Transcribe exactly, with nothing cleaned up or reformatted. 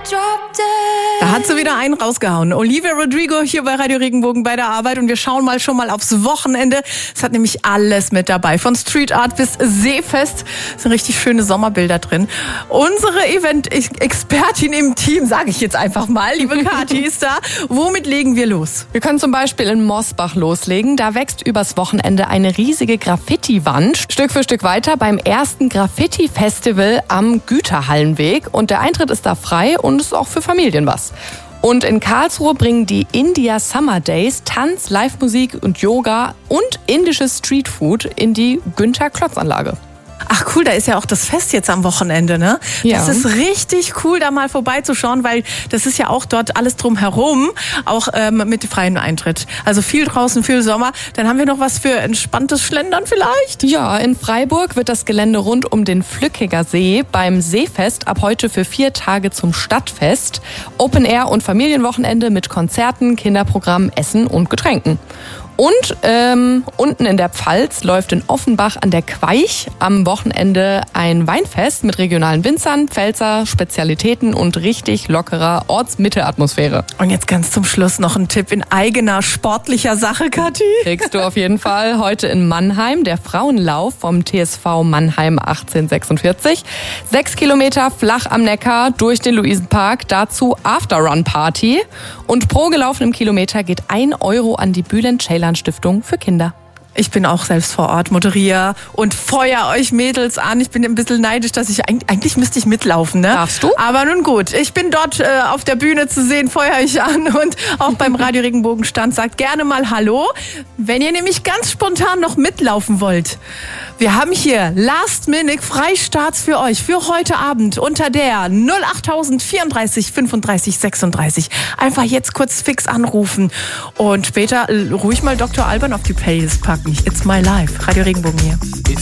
Da hat sie wieder einen rausgehauen. Olivia Rodrigo hier bei Radio Regenbogen bei der Arbeit und wir schauen mal schon mal aufs Wochenende. Es hat nämlich alles mit dabei, von Street Art bis Seefest. Es sind richtig schöne Sommerbilder drin. Unsere Event-Expertin im Team, sage ich jetzt einfach mal, liebe Kathi ist da. Womit legen wir los? Wir können zum Beispiel in Mosbach loslegen. Da wächst übers Wochenende eine riesige Graffiti-Wand. Stück für Stück weiter beim ersten Graffiti-Festival am Güterhallenweg. Und der Eintritt ist da frei und ist auch für Familien was. Und in Karlsruhe bringen die India Summer Days Tanz, Live-Musik und Yoga und indisches Streetfood in die Günther-Klotz-Anlage. Ach cool, da ist ja auch das Fest jetzt am Wochenende, ne? Ja. Das ist richtig cool, da mal vorbeizuschauen, weil das ist ja auch dort alles drumherum, auch ähm, mit freiem Eintritt. Also viel draußen, viel Sommer. Dann haben wir noch was für entspanntes Schlendern vielleicht? Ja, in Freiburg wird das Gelände rund um den Flückiger See beim Seefest ab heute für vier Tage zum Stadtfest. Open Air und Familienwochenende mit Konzerten, Kinderprogramm, Essen und Getränken. Und ähm, unten in der Pfalz läuft in Offenbach an der Queich am Wochenende ein Weinfest mit regionalen Winzern, Pfälzer, Spezialitäten und richtig lockerer Ortsmitte-Atmosphäre. Und jetzt ganz zum Schluss noch ein Tipp in eigener sportlicher Sache, Kathi. Kriegst du auf jeden Fall heute in Mannheim, der Frauenlauf vom T S V Mannheim achtzehnhundertsechsundvierzig. Sechs Kilometer flach am Neckar durch den Luisenpark, dazu After-Run-Party. Und pro gelaufenem Kilometer geht ein Euro an die Bülent-Ceylan-Stiftung für Kinder. Ich bin auch selbst vor Ort, moderiere und feuer euch Mädels an. Ich bin ein bisschen neidisch, dass ich, eigentlich müsste ich mitlaufen, ne? Darfst du? Aber nun gut, ich bin dort äh, auf der Bühne zu sehen, feuer euch an und auch beim Radio Regenbogen Stand sagt gerne mal Hallo. Wenn ihr nämlich ganz spontan noch mitlaufen wollt, wir haben hier Last Minute Freistarts für euch, für heute Abend unter der null acht vierunddreißig fünfunddreißig sechsunddreißig. Einfach jetzt kurz fix anrufen und später ruhig mal Doktor Alban auf die Playlist packen. It's my life. Radio Regenbogen hier.